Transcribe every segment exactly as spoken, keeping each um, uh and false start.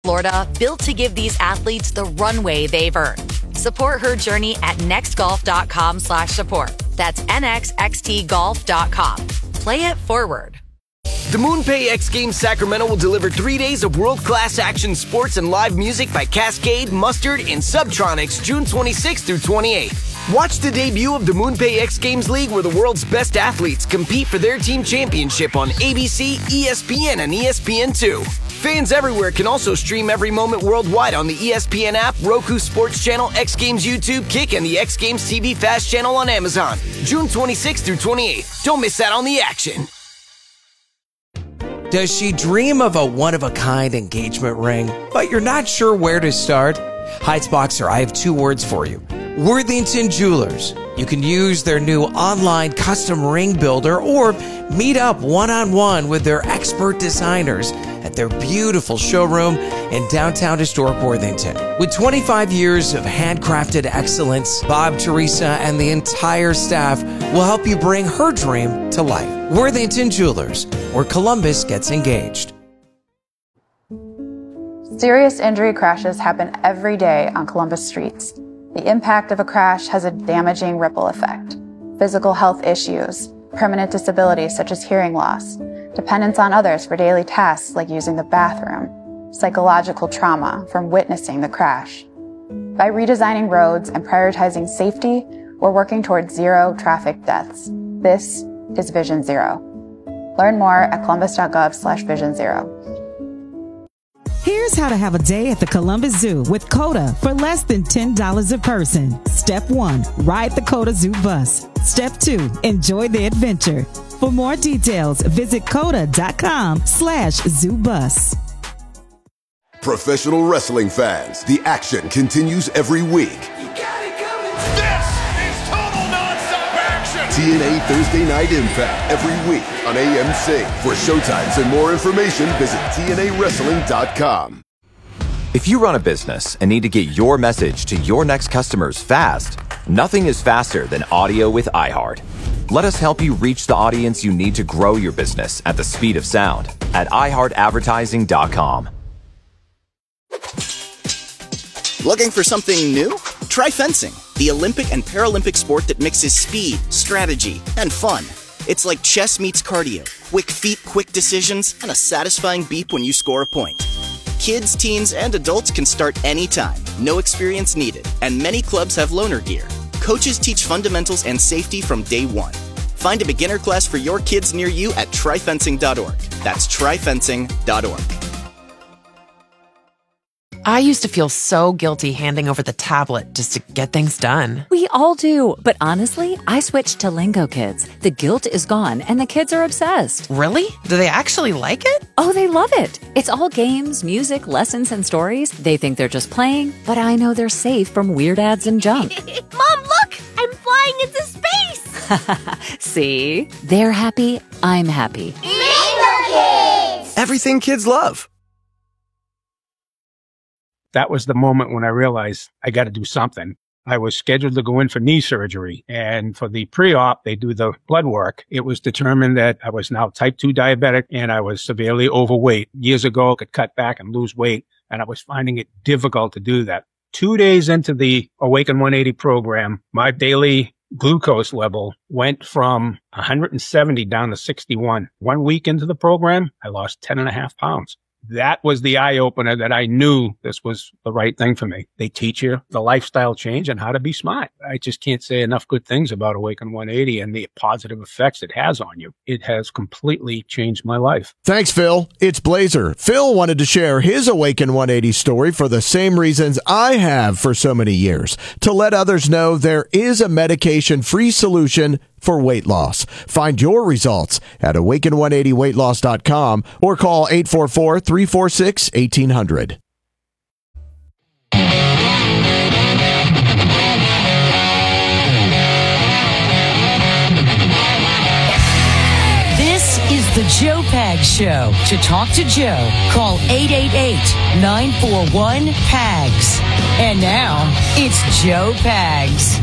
Florida, built to give these athletes the runway they've earned. Support her journey at nextgolf.com slash support. That's nxxt golf dot com. Play it forward. The MoonPay X Games Sacramento will deliver three days of world-class action sports and live music by Cascade, Mustard, and Subtronics June twenty-sixth through twenty-eighth. Watch the debut of the MoonPay X Games League, where the world's best athletes compete for their team championship on A B C, E S P N, and E S P N two. Fans everywhere can also stream every moment worldwide on the E S P N app, Roku Sports Channel, X Games YouTube, Kick, and the X Games T V Fast channel on Amazon. June twenty-sixth through twenty-eighth. Don't miss out on the action. Does she dream of a one-of-a-kind engagement ring, but you're not sure where to start? Heights-Boxer, I have two words for you. Worthington Jewelers. You can use their new online custom ring builder or meet up one-on-one with their expert designers at their beautiful showroom in downtown historic Worthington. With twenty-five years of handcrafted excellence, Bob, Teresa, and the entire staff will help you bring her dream to life. Worthington Jewelers, where Columbus gets engaged. Serious injury crashes happen every day on Columbus streets. The impact of a crash has a damaging ripple effect. Physical health issues, permanent disabilities such as hearing loss, dependence on others for daily tasks like using the bathroom, psychological trauma from witnessing the crash. By redesigning roads and prioritizing safety, we're working towards zero traffic deaths. This is Vision Zero. Learn more at columbus.gov slash vision zero. Here's how to have a day at the Columbus Zoo with COTA for less than ten dollars a person. Step one, ride the COTA Zoo bus. Step two, enjoy the adventure. For more details, visit COTA.com slash zoo bus. Professional wrestling fans, the action continues every week. T N A Thursday Night Impact every week on A M C. For showtimes and more information, visit T N A wrestling dot com. If you run a business and need to get your message to your next customers fast, nothing is faster than audio with iHeart. Let us help you reach the audience you need to grow your business at the speed of sound at i heart advertising dot com. Looking for something new? Try fencing, the Olympic and Paralympic sport that mixes speed, strategy, and fun. It's like chess meets cardio, quick feet, quick decisions, and a satisfying beep when you score a point. Kids, teens, and adults can start anytime, no experience needed, and many clubs have loaner gear. Coaches teach fundamentals and safety from day one. Find a beginner class for your kids near you at try fencing dot org. That's try fencing dot org. I used to feel so guilty handing over the tablet just to get things done. We all do, but honestly, I switched to Lingo Kids. The guilt is gone, and the kids are obsessed. Really? Do they actually like it? Oh, they love it. It's all games, music, lessons, and stories. They think they're just playing, but I know they're safe from weird ads and junk. Mom, look! I'm flying into space! See? They're happy, I'm happy. Lingo Kids! Everything kids love. That was the moment when I realized I got to do something. I was scheduled to go in for knee surgery, and for the pre-op, they do the blood work. It was determined that I was now type two diabetic and I was severely overweight. Years ago, I could cut back and lose weight, and I was finding it difficult to do that. Two days into the Awaken one eighty program, my daily glucose level went from one hundred seventy down to sixty-one. One week into the program, I lost ten and a half pounds. That was the eye-opener that I knew this was the right thing for me. They teach you the lifestyle change and how to be smart. I just can't say enough good things about Awaken one eighty and the positive effects it has on you. It has completely changed my life. Thanks, Phil. It's Blazer. Phil wanted to share his Awaken one eighty story for the same reasons I have for so many years, to let others know there is a medication-free solution for weight loss. Find your results at awaken one eighty weight loss dot com or call eight four four, three four six, one eight zero zero. This is the Joe Pags Show. To talk to Joe, call eight eight eight, nine four one, P A G S. And now, it's Joe Pags.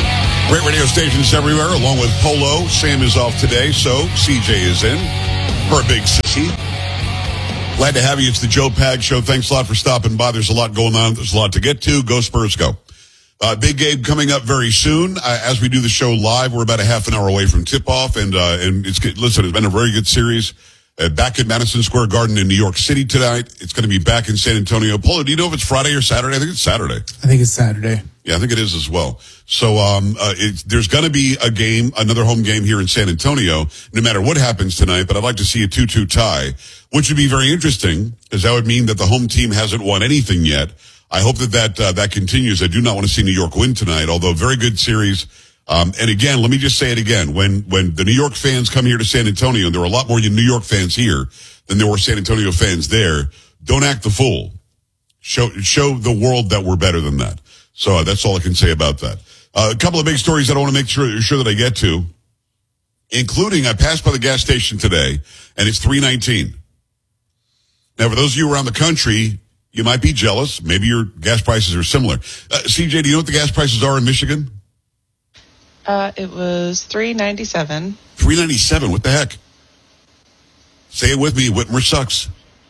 Great radio stations everywhere, along with Polo. Sam is off today, so C J is in. for a big city. Glad to have you. It's the Joe Pag Show. Thanks a lot for stopping by. There's a lot going on. There's a lot to get to. Go Spurs, go. Uh, big game coming up very soon. Uh, as we do the show live, we're about a half an hour away from tip-off. And, uh, and it's good. Listen, it's been a very good series. Uh, back at Madison Square Garden in New York City tonight. It's going to be back in San Antonio. Polo, do you know if it's Friday or Saturday? I think it's Saturday. I think it's Saturday. Yeah, I think it is as well. So um, uh, it, there's going to be a game, another home game here in San Antonio, no matter what happens tonight. But I'd like to see a two two tie, which would be very interesting, because that would mean that the home team hasn't won anything yet. I hope that that, uh, that continues. I do not want to see New York win tonight, although very good series. Um, and again, let me just say it again. When, when the New York fans come here to San Antonio, and there were a lot more New York fans here than there were San Antonio fans there, don't act the fool. Show, show the world that we're better than that. So uh, that's all I can say about that. Uh, a couple of big stories that I want to make sure, sure that I get to, including I passed by the gas station today, and it's three nineteen. Now, for those of you around the country, you might be jealous. Maybe your gas prices are similar. Uh, C J, do you know what the gas prices are in Michigan? Uh, it was three ninety-seven. three ninety-seven. What the heck? Say it with me. Whitmer sucks.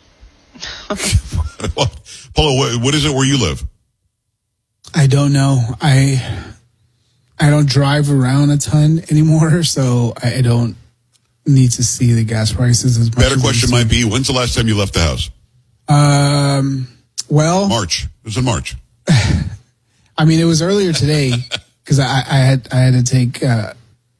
Polo, what, what is it where you live? I don't know. I I don't drive around a ton anymore, so I don't need to see the gas prices as much. Better question might be, when's the last time you left the house? Um, well, March. It was in March. I mean, it was earlier today because I, I had I had to take uh,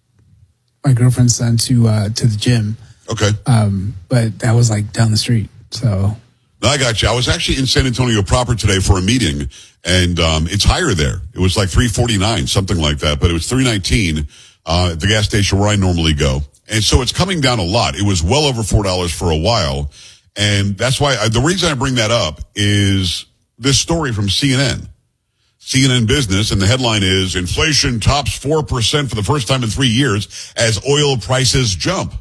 my girlfriend's son to uh, to the gym. Okay. Um, but that was like down the street, so. No, I got you. I was actually in San Antonio proper today for a meeting, and um, it's higher there. It was like three forty-nine, something like that, but it was three nineteen uh, at the gas station where I normally go. And so it's coming down a lot. It was well over four dollars for a while, and that's why I, the reason I bring that up is this story from C N N. C N N Business, and the headline is, inflation tops four percent for the first time in three years as oil prices jump.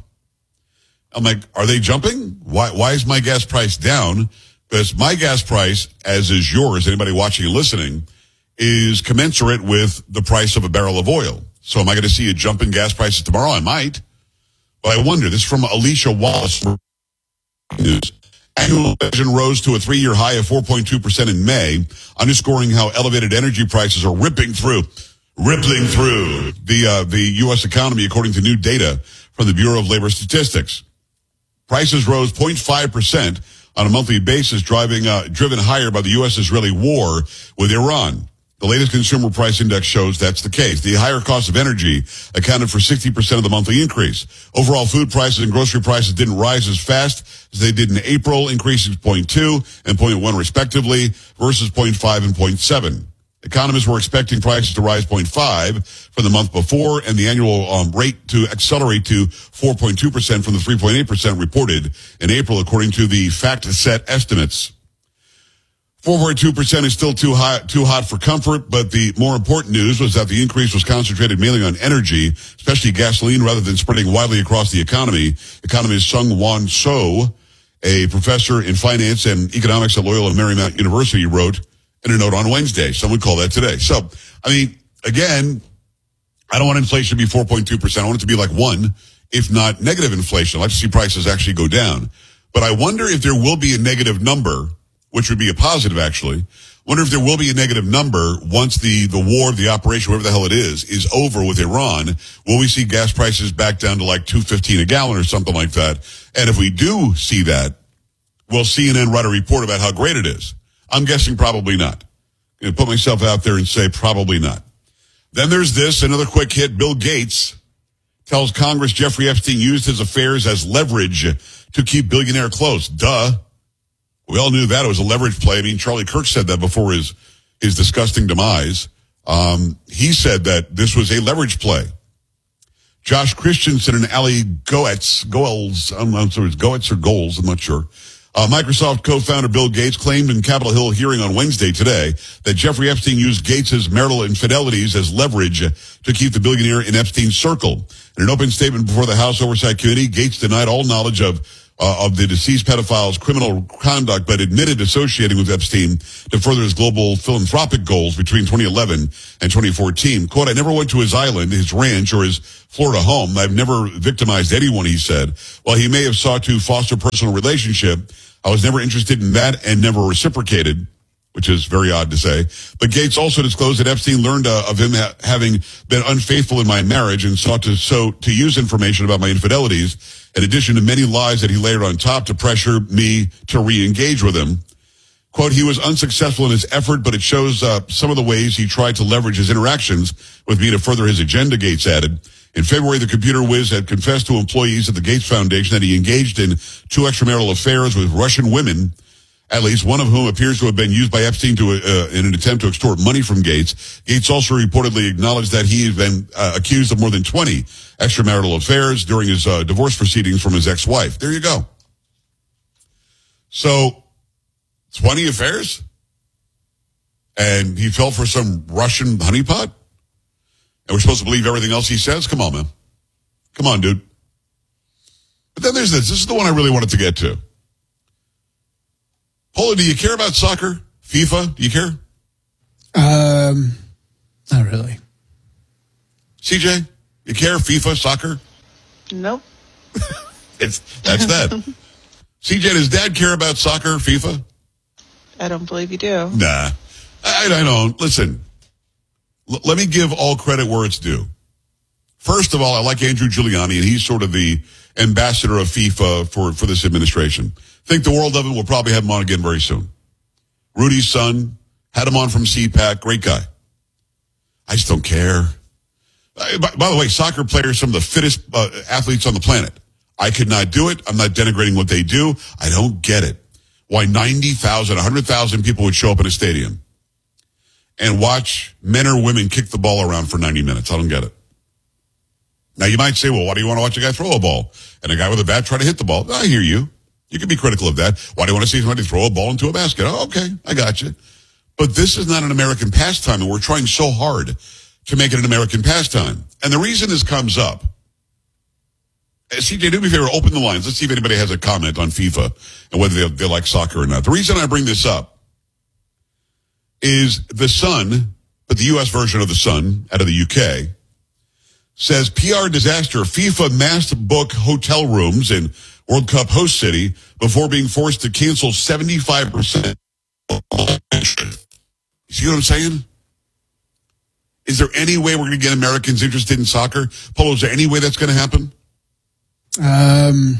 I'm like, are they jumping? Why, why is my gas price down? Because my gas price, as is yours, anybody watching and listening, is commensurate with the price of a barrel of oil. So am I going to see a jump in gas prices tomorrow? I might. But I wonder. This is from Alicia Wallace News. Annual inflation rose to a three-year high of four point two percent in May, underscoring how elevated energy prices are ripping through, rippling through the, uh, the U S economy, according to new data from the Bureau of Labor Statistics. Prices rose zero point five percent on a monthly basis, driving, uh, driven higher by the U S-Israeli war with Iran. The latest consumer price index shows that's the case. The higher cost of energy accounted for sixty percent of the monthly increase. Overall, food prices and grocery prices didn't rise as fast as they did in April, increasing zero point two and zero point one respectively versus zero point five and zero point seven. Economists were expecting prices to rise zero point five from the month before and the annual um, rate to accelerate to four point two percent from the three point eight percent reported in April, according to the FactSet estimates. four point two percent is still too hot, too hot for comfort, but the more important news was that the increase was concentrated mainly on energy, especially gasoline, rather than spreading widely across the economy. Economist Sung Won So, a professor in finance and economics at Loyola Marymount University, wrote in a note on Wednesday. Some would call that today. So, I mean, again, I don't want inflation to be four point two percent. I want it to be like one, if not negative inflation. I'd like to see prices actually go down. But I wonder if there will be a negative number, which would be a positive, actually. Wonder if there will be a negative number once the, the war, the operation, whatever the hell it is, is over with Iran. Will we see gas prices back down to like two fifteen a gallon or something like that? And if we do see that, will C N N write a report about how great it is? I'm guessing probably not. I'm going to put myself out there and say probably not. Then there's this, another quick hit. Bill Gates tells Congress Jeffrey Epstein used his affairs as leverage to keep billionaire close. Duh. We all knew that. It was a leverage play. I mean, Charlie Kirk said that before his, his disgusting demise. Um, he said that this was a leverage play. Josh Christensen and Ali Goetz, Goels, I'm not sure it's Goetz or Goals, I'm not sure. Uh, Microsoft co-founder Bill Gates claimed in Capitol Hill hearing on Wednesday today that Jeffrey Epstein used Gates' marital infidelities as leverage to keep the billionaire in Epstein's circle. In an open statement before the House Oversight Committee, Gates denied all knowledge of uh, of the deceased pedophile's criminal conduct, but admitted associating with Epstein to further his global philanthropic goals between twenty eleven and twenty fourteen. Quote, I never went to his island, his ranch, or his Florida home. I've never victimized anyone, he said. While he may have sought to foster a personal relationship, I was never interested in that and never reciprocated, which is very odd to say. But Gates also disclosed that Epstein learned uh, of him ha- having been unfaithful in my marriage and sought to so to use information about my infidelities, in addition to many lies that he layered on top to pressure me to re-engage with him. Quote, he was unsuccessful in his effort, but it shows uh, some of the ways he tried to leverage his interactions with me to further his agenda, Gates added. In February, the computer whiz had confessed to employees at the Gates Foundation that he engaged in two extramarital affairs with Russian women, at least one of whom appears to have been used by Epstein to uh, in an attempt to extort money from Gates. Gates also reportedly acknowledged that he had been uh, accused of more than twenty extramarital affairs during his uh, divorce proceedings from his ex-wife. There you go. So, twenty affairs? And he fell for some Russian honeypot? And we're supposed to believe everything else he says? Come on, man. Come on, dude. But then there's this. This is the one I really wanted to get to. Paula, do you care about soccer? FIFA? Do you care? Um, not really. C J, you care? FIFA, soccer? Nope. It's that's that. C J, does Dad care about soccer, FIFA? I don't believe you do. Nah, I, I don't. Listen, l- let me give all credit where it's due. First of all, I like Andrew Giuliani, and he's sort of the ambassador of FIFA for, for this administration. Think the world of it. We'll probably have him on again very soon. Rudy's son, had him on from C PAC. Great guy. I just don't care. Uh, by, by the way, soccer players are some of the fittest uh, athletes on the planet. I could not do it. I'm not denigrating what they do. I don't get it. Why ninety thousand, one hundred thousand people would show up in a stadium and watch men or women kick the ball around for ninety minutes. I don't get it. Now, you might say, well, why do you want to watch a guy throw a ball and a guy with a bat try to hit the ball? I hear you. You can be critical of that. Why do you want to see somebody throw a ball into a basket? Oh, okay, I got you. But this is not an American pastime, and we're trying so hard to make it an American pastime. And the reason this comes up, C J, do me a favor, open the lines. Let's see if anybody has a comment on FIFA and whether they, they like soccer or not. The reason I bring this up is the Sun, but the U S version of the Sun out of the U K, says P R disaster, FIFA mass book hotel rooms in World Cup host city before being forced to cancel seventy-five percent. You see what I'm saying? Is there any way we're going to get Americans interested in soccer? Polo, is there any way that's going to happen? Um,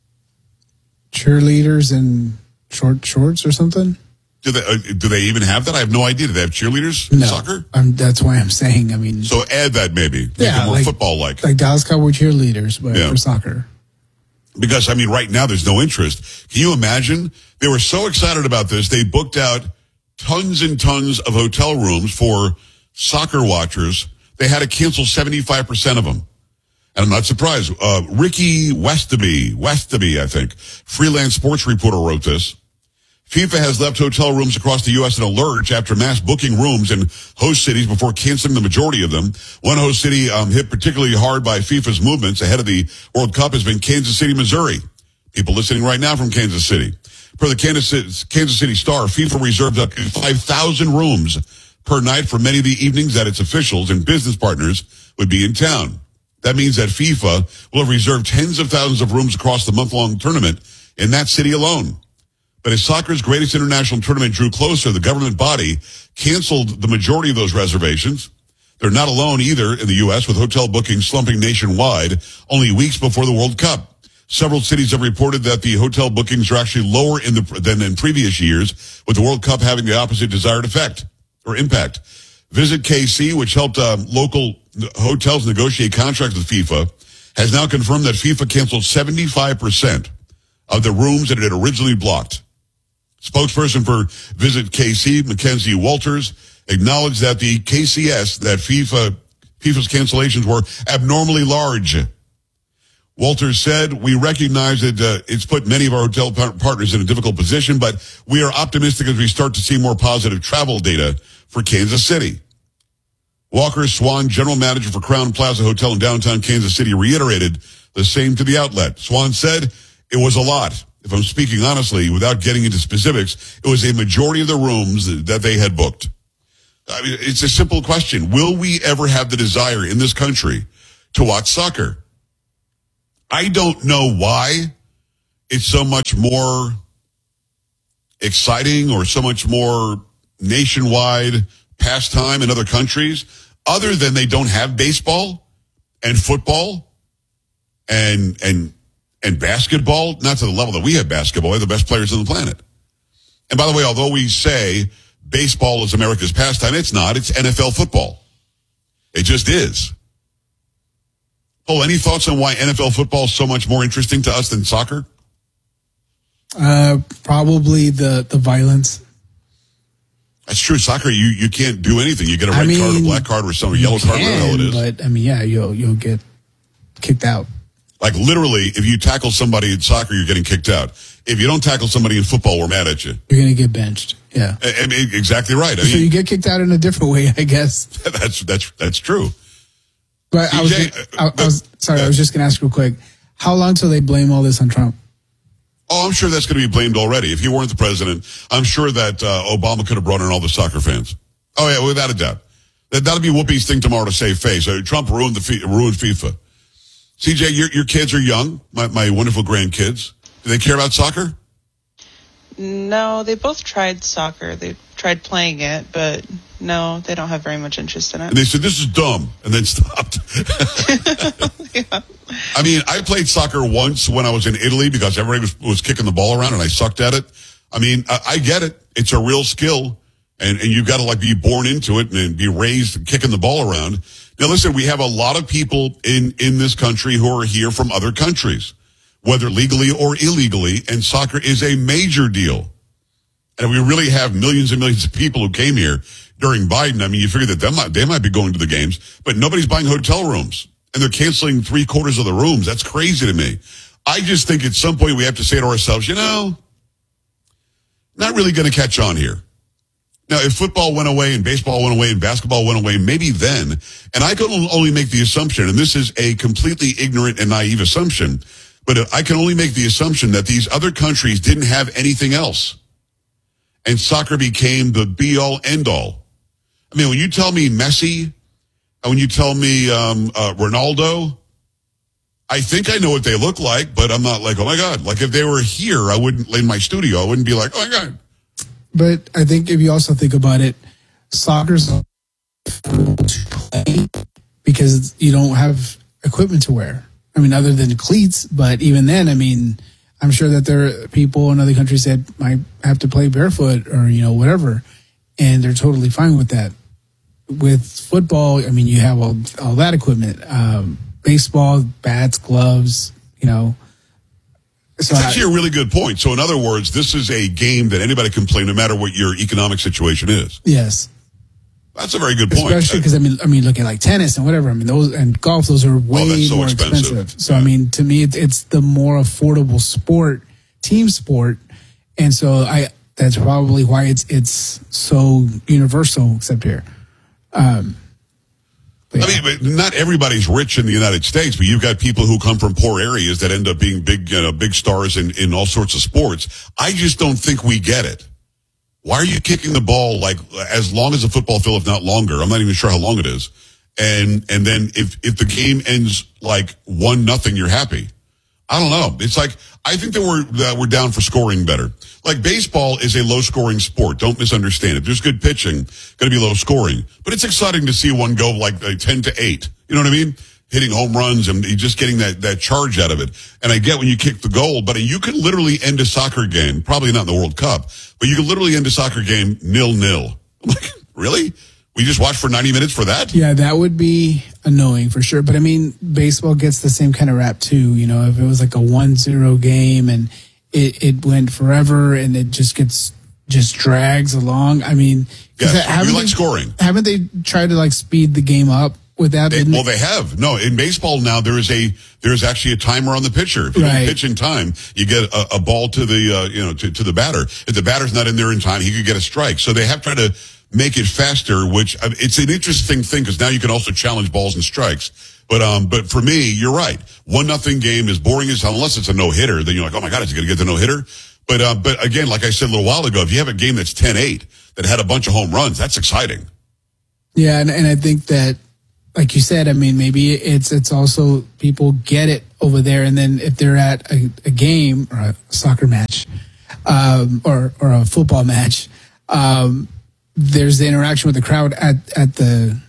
cheerleaders in short shorts or something? Do they, uh, do they even have that? I have no idea. Do they have cheerleaders in No. soccer? Um, that's why I'm saying, I mean. So add that maybe. Make Yeah, it more like- football-like. Like Dallas Cowboy cheerleaders, but Yeah. for soccer. Because, I mean, right now there's no interest. Can you imagine? They were so excited about this, they booked out tons and tons of hotel rooms for soccer watchers. They had to cancel seventy-five percent of them. And I'm not surprised. Uh, Ricky Westaby, Westaby, I think, freelance sports reporter wrote this. FIFA has left hotel rooms across the U S in a lurch after mass booking rooms in host cities before canceling the majority of them. One host city um, hit particularly hard by FIFA's movements ahead of the World Cup has been Kansas City, Missouri. People listening right now from Kansas City. Per the Kansas City, Kansas City Star, FIFA reserved up to five thousand rooms per night for many of the evenings that its officials and business partners would be in town. That means that FIFA will have reserved tens of thousands of rooms across the month-long tournament in that city alone. But as soccer's greatest international tournament drew closer, the government body canceled the majority of those reservations. They're not alone either in the U S, with hotel bookings slumping nationwide only weeks before the World Cup. Several cities have reported that the hotel bookings are actually lower in the, than in previous years, with the World Cup having the opposite desired effect or impact. Visit K C, which helped um, local hotels negotiate contracts with FIFA, has now confirmed that FIFA canceled seventy-five percent of the rooms that it had originally blocked. Spokesperson for Visit K C, Mackenzie Walters, acknowledged that the K C S, that FIFA, FIFA's cancellations were abnormally large. Walters said, we recognize that uh, it's put many of our hotel par- partners in a difficult position, but we are optimistic as we start to see more positive travel data for Kansas City. Walker Swan, general manager for Crown Plaza Hotel in downtown Kansas City, reiterated the same to the outlet. Swan said, It was a lot. If I'm speaking honestly, without getting into specifics, it was a majority of the rooms that they had booked. I mean, it's a simple question. Will we ever have the desire in this country to watch soccer? I don't know why it's so much more exciting or so much more nationwide pastime in other countries, other than they don't have baseball and football and and and basketball, not to the level that we have basketball. They're the best players on the planet. And by the way, although we say baseball is America's pastime, it's not. It's N F L football. It just is. Oh, any thoughts on why N F L football is so much more interesting to us than soccer? Uh, probably the, the violence. That's true. Soccer, you, you can't do anything. You get a red I mean, card, a black card, or some yellow card, whatever the hell it is. But, I mean, yeah, you'll, you'll get kicked out. Like, literally, if you tackle somebody in soccer, you're getting kicked out. If you don't tackle somebody in football, we're mad at you. You're going to get benched. Yeah. I, I mean, exactly right. I so mean, you get kicked out in a different way, I guess. that's that's that's true. But I was, D J, I, I was sorry, I was just going to ask real quick. How long till they blame all this on Trump? Oh, I'm sure that's going to be blamed already. If he weren't the president, I'm sure that uh, Obama could have brought in all the soccer fans. Oh, yeah, without a doubt. That, that'll be Whoopi's thing tomorrow to save face. Uh, Trump ruined the ruined FIFA. C J, your, your kids are young, my, my wonderful grandkids. Do they care about soccer? No, they both tried soccer. They tried playing it, but no, they don't have very much interest in it. And they said, this is dumb, and then stopped. Yeah. I mean, I played soccer once when I was in Italy because everybody was, was kicking the ball around and I sucked at it. I mean, I, I get it. It's a real skill, and, and you've got to like be born into it and be raised kicking the ball around. Now, listen, we have a lot of people in, in this country who are here from other countries, whether legally or illegally, and soccer is a major deal. And we really have millions and millions of people who came here during Biden. I mean, you figure that they might, they might be going to the games, but nobody's buying hotel rooms. And they're canceling three quarters of the rooms. That's crazy to me. I just think at some point we have to say to ourselves, you know, not really going to catch on here. Now, if football went away and baseball went away and basketball went away, maybe then. And I can only make the assumption, and this is a completely ignorant and naive assumption, but I can only make the assumption that these other countries didn't have anything else. And soccer became the be-all, end-all. I mean, when you tell me Messi, and when you tell me um, uh, Ronaldo, I think I know what they look like, but I'm not like, oh, my God. Like, if they were here, I wouldn't, in my studio, I wouldn't be like, oh, my God. But I think if you also think about it, soccer's play because you don't have equipment to wear. I mean, other than cleats, but even then, I mean, I'm sure that there are people in other countries that might have to play barefoot or, you know, whatever, and they're totally fine with that. With football, I mean, you have all, all that equipment, um, baseball, bats, gloves, you know. So it's actually I, a really good point. So in other words, this is a game that anybody can play no matter what your economic situation is. Yes. That's a very good point. Especially because, I mean, I mean, look at like tennis and whatever. I mean, those and golf, those are way oh, so more expensive. expensive. So, yeah. I mean, to me, it's, it's the more affordable sport, team sport. And so I, that's probably why it's, it's so universal, except here. Um, yeah. I mean, but not everybody's rich in the United States, but you've got people who come from poor areas that end up being big, you know, big stars in, in all sorts of sports. I just don't think we get it. Why are you kicking the ball like as long as a football field, if not longer? I'm not even sure how long it is. And and then if if the game ends like one nothing, you're happy. I don't know. It's like I think that we're that we're down for scoring better. Like baseball is a low scoring sport. Don't misunderstand it. There's good pitching, going to be low scoring, but it's exciting to see one go like uh, ten to eight. You know what I mean? Hitting home runs and just getting that, that charge out of it. And I get when you kick the goal, but you can literally end a soccer game, probably not in the World Cup, but you can literally end a soccer game nil-nil. I'm like, really? We just watched for ninety minutes for that? Yeah, that would be annoying for sure. But I mean, baseball gets the same kind of rap too. You know, if it was like a one zero game and it, it went forever and it just gets, just drags along. I mean, yes, that, we like they, scoring. Haven't they tried to like speed the game up? With that, they, well, they have. No, in baseball now there is a there is actually a timer on the pitcher. If you right. don't pitch in time, you get a, a ball to the uh, you know to, to the batter. If the batter's not in there in time, he could get a strike. So they have tried to make it faster, which uh, it's an interesting thing because now you can also challenge balls and strikes. But um, but for me, you're right. One nothing game is boring as hell unless it's a no hitter. Then you're like, oh my god, is he going to get the no hitter? But uh, but again, like I said a little while ago, if you have a game that's ten eight that had a bunch of home runs, that's exciting. Yeah, and, and I think that, like you said, I mean, maybe it's it's also people get it over there, and then if they're at a, a game or a soccer match, um, or or a football match, um, there's the interaction with the crowd at at the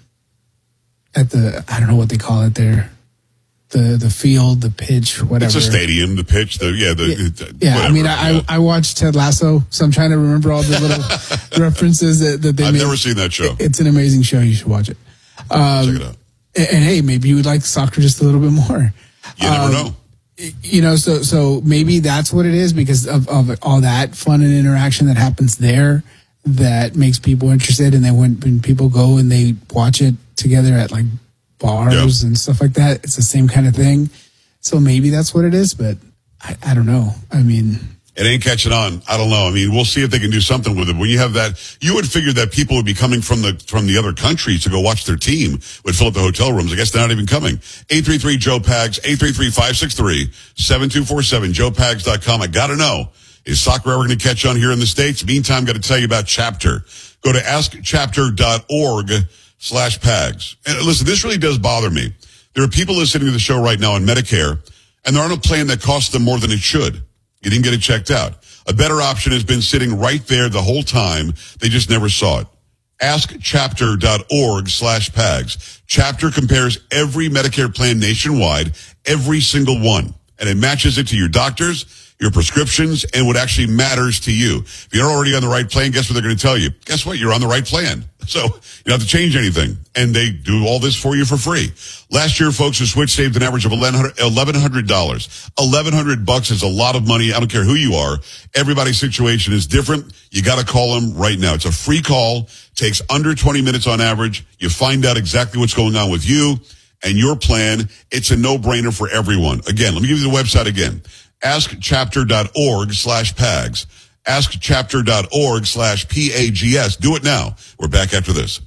at the I don't know what they call it there. The the field, the pitch, whatever. It's a stadium, the pitch, the yeah, the yeah. yeah whatever, I mean, I, yeah. I I watched Ted Lasso, so I'm trying to remember all the little references that, that they I've made. never seen that show. It's an amazing show. You should watch it. Um, Check it out. And, and hey, maybe you would like soccer just a little bit more. You never um, know. You know, so so maybe that's what it is because of, of all that fun and interaction that happens there that makes people interested. And then when when people go and they watch it together at like bars yeah. and stuff like that, it's the same kind of thing. So maybe that's what it is, but I, I don't know. I mean, it ain't catching on. I don't know. I mean, we'll see if they can do something with it. When you have that, you would figure that people would be coming from the from the other countries to go watch their team, would fill up the hotel rooms. I guess they're not even coming. eight three three Joe Pags, eight three three, five six three, seven two four seven, joe pags dot com. I gotta know, is soccer ever going to catch on here in the States? Meantime, got to tell you about Chapter. Go to ask chapter dot org slash Pags. And listen, this really does bother me. There are people listening to the show right now on Medicare, and they're on a plan that costs them more than it should. You didn't get it checked out. A better option has been sitting right there the whole time. They just never saw it. ask chapter dot org slash Pags. Chapter compares every Medicare plan nationwide, every single one, and it matches it to your doctors, your prescriptions, and what actually matters to you. If you're already on the right plan, guess what they're going to tell you? Guess what? You're on the right plan. So you don't have to change anything. And they do all this for you for free. Last year, folks who switched saved an average of eleven hundred dollars. eleven hundred bucks is a lot of money. I don't care who you are. Everybody's situation is different. You got to call them right now. It's a free call. Takes under twenty minutes on average. You find out exactly what's going on with you and your plan. It's a no-brainer for everyone. Again, let me give you the website again. ask chapter dot org slash Pags. ask chapter dot org slash P A G S. Do it now. We're back after this.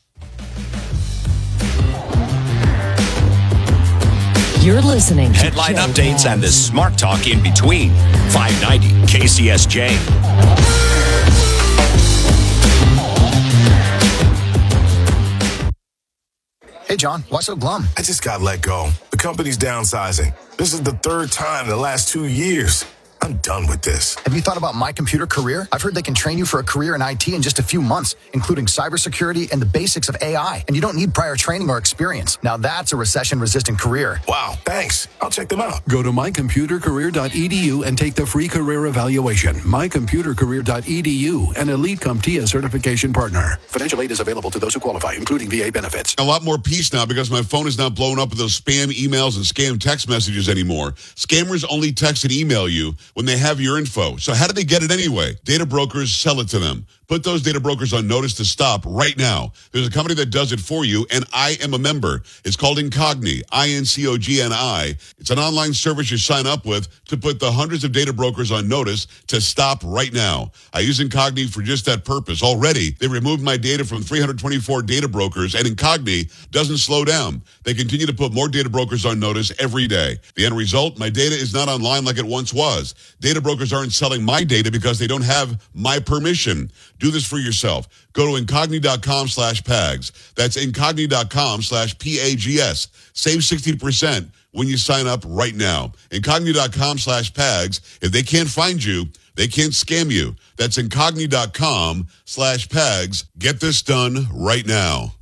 You're listening to Headline Joe updates Pags. and the smart talk in between. five ninety K C S J. Hey, John, why so glum? I just got let go. The company's downsizing. This is the third time in the last two years. I'm done with this. Have you thought about My Computer Career? I've heard they can train you for a career in I T in just a few months, including cybersecurity and the basics of A I. And you don't need prior training or experience. Now that's a recession-resistant career. Wow, thanks. I'll check them out. Go to my computer career dot e d u and take the free career evaluation. my computer career dot e d u, an Elite CompTIA certification partner. Financial aid is available to those who qualify, including V A benefits. A lot more peace now because my phone is not blowing up with those spam emails and scam text messages anymore. Scammers only text and email you when they have your info. So how do they get it anyway? Data brokers sell it to them. Put those data brokers on notice to stop right now. There's a company that does it for you, and I am a member. It's called Incogni, I N C O G N I. It's an online service you sign up with to put the hundreds of data brokers on notice to stop right now. I use Incogni for just that purpose. Already, they removed my data from three hundred twenty-four data brokers, and Incogni doesn't slow down. They continue to put more data brokers on notice every day. The end result, my data is not online like it once was. Data brokers aren't selling my data because they don't have my permission. Do this for yourself. Go to incogni dot com slash Pags. That's incogni dot com slash P A G S. Save sixty percent when you sign up right now. incogni dot com slash Pags. If they can't find you, they can't scam you. That's incogni dot com slash Pags. Get this done right now.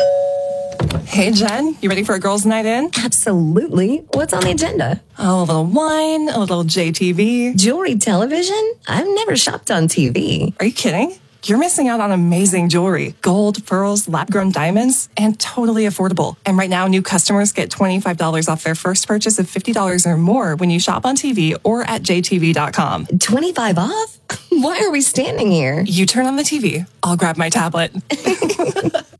Hey, Jen, you ready for a girls' night in? Absolutely. What's on the agenda? Oh, a little wine, a little J T V. Jewelry television? I've never shopped on T V. Are you kidding? You're missing out on amazing jewelry. Gold, pearls, lab-grown diamonds, and totally affordable. And right now, new customers get twenty-five dollars off their first purchase of fifty dollars or more when you shop on T V or at j t v dot com. twenty-five off? Why are we standing here? You turn on the T V. I'll grab my tablet.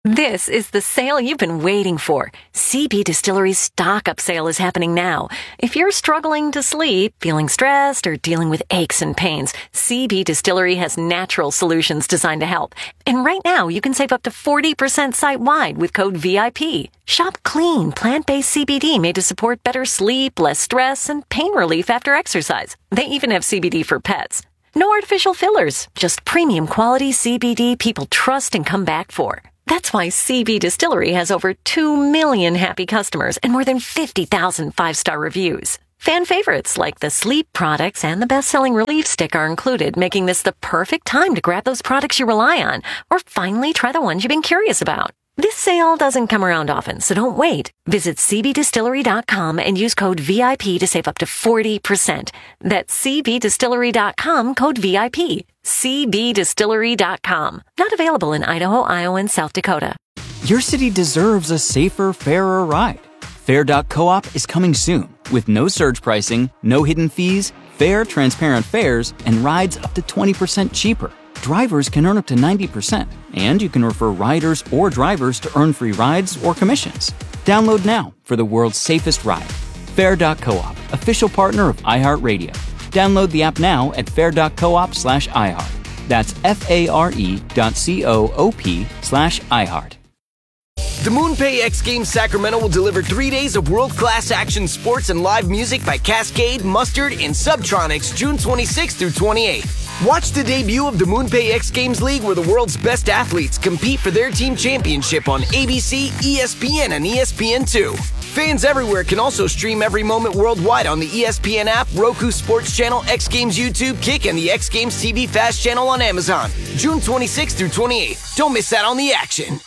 This is the sale you've been waiting for. C B Distillery's stock up sale is happening now. If you're struggling to sleep, feeling stressed, or dealing with aches and pains, C B Distillery has natural solutions designed to help. And right now, you can save up to forty percent site-wide with code V I P. Shop clean, plant-based C B D made to support better sleep, less stress, and pain relief after exercise. They even have C B D for pets. No artificial fillers, just premium quality C B D people trust and come back for. That's why C B Distillery has over two million happy customers and more than fifty thousand five-star reviews. Fan favorites like the sleep products and the best-selling relief stick are included, making this the perfect time to grab those products you rely on or finally try the ones you've been curious about. This sale doesn't come around often, so don't wait. Visit C B distillery dot com and use code V I P to save up to forty percent. That's C B distillery dot com, code V I P. C B distillery dot com. Not available in Idaho, Iowa, and South Dakota. Your city deserves a safer, fairer ride. Fair dot coop is coming soon with no surge pricing, no hidden fees, fair, transparent fares, and rides up to twenty percent cheaper. Drivers can earn up to ninety percent, and you can refer riders or drivers to earn free rides or commissions. Download now for the world's safest ride. Fair dot coop, official partner of iHeartRadio. Download the app now at fair dot coop slash iHeart. That's F-A-R-E dot C-O-O-P slash iHeart. The MoonPay X Games Sacramento will deliver three days of world-class action sports and live music by Cascade, Mustard, and Subtronics June twenty-sixth through twenty-eighth. Watch the debut of the MoonPay X Games League where the world's best athletes compete for their team championship on A B C, E S P N, and E S P N two. Fans everywhere can also stream every moment worldwide on the E S P N app, Roku Sports Channel, X Games YouTube, Kick, and the X Games T V Fast channel on Amazon. June twenty-sixth through twenty-eighth. Don't miss out on the action.